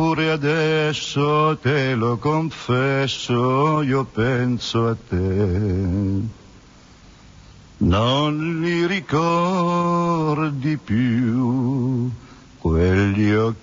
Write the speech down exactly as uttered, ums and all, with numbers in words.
Eppure adesso te lo confesso, io penso a te. Non li ricordi più quegli occhi